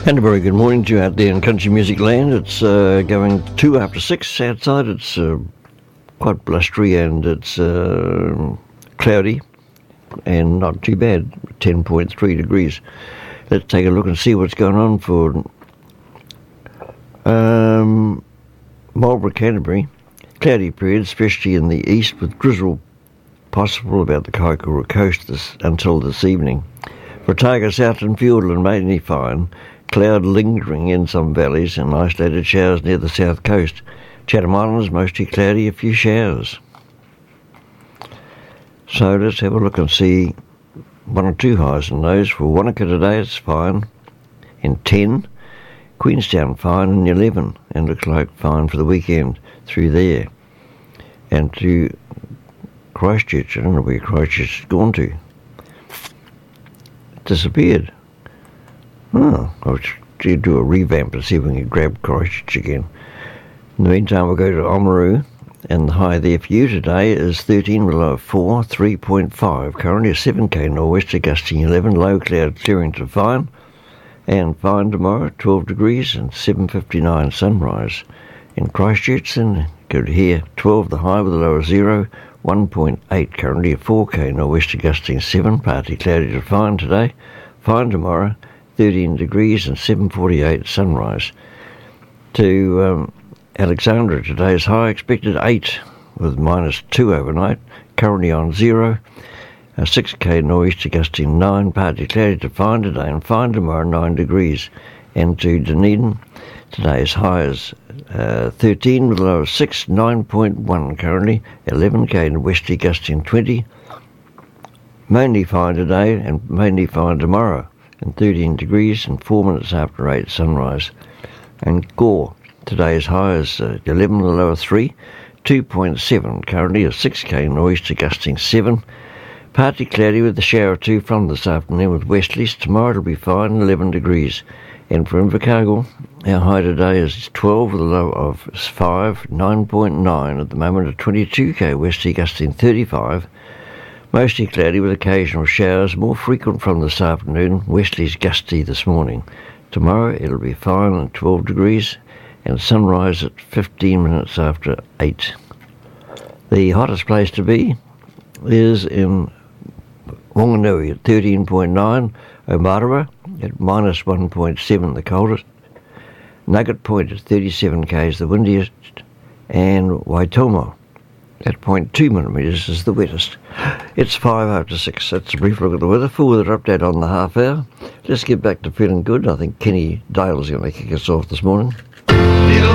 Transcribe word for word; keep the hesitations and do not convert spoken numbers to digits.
And a very good morning to you out there in country music land. It's uh, going two after six outside. It's uh, quite blustery and it's uh, cloudy and not too bad, ten point three degrees. Let's take a look and see what's going on for um, Marlborough, Canterbury. Cloudy period, especially in the east, with drizzle possible about the Kaikoura coast this, until this evening. For Otago, Southern Fiordland, mainly fine. Cloud lingering in some valleys and isolated showers near the south coast. Chatham Islands, mostly cloudy, a few showers. So let's have a look and see one or two highs and lows. For Wanaka today, it's fine in ten. Queenstown fine in eleven, and looks like fine for the weekend through there. And to Christchurch, I don't know where Christchurch has gone to. It disappeared. Oh, I'll do a revamp and see if we can grab Christchurch again. In the meantime, we'll go to Oamaru, and the high there for you today is thirteen, with a low of four, three point five. Currently a seven K nor'wester, gusting eleven, low cloud clearing to fine. And fine tomorrow, twelve degrees and seven fifty-nine sunrise. In Christchurch, then, go to here, twelve the high with a low of zero, one point eight. Currently a four K nor'wester, gusting seven, partly cloudy to fine today. Fine tomorrow, thirteen degrees and seven forty-eight sunrise. To um, Alexandra, today's high expected eight with minus two overnight, currently on zero. A six K nor'easter gusting nine, partly cloudy to fine today and fine tomorrow, nine degrees. And to Dunedin, today's high is uh, thirteen with a low of six, nine point one currently, eleven K nor'westerly gusting twenty. Mainly fine today and mainly fine tomorrow, and thirteen degrees and four minutes after eight sunrise. And Gore, today's high is uh, eleven with a low of three, two point seven currently, a six K nor'easter gusting seven. Partly cloudy with a shower or two from this afternoon with westerlies. Tomorrow it'll be fine, eleven degrees. And for Invercargill, our high today is twelve with a low of five, nine point nine at the moment, a twenty-two K westerly gusting thirty-five. Mostly cloudy with occasional showers, more frequent from this afternoon, westerlies gusty this morning. Tomorrow it'll be fine and twelve degrees, and sunrise at fifteen minutes after eight. The hottest place to be is in Wanganui at thirteen point nine, Omarua at minus one point seven, the coldest, Nugget Point at thirty-seven K's, the windiest, and Waitomo at zero point two millimetres is the wettest. It's five after six. That's a brief look at the weather. Full weather update on the half hour. Let's get back to feeling good. I think Kenny Dale's going to kick us off this morning.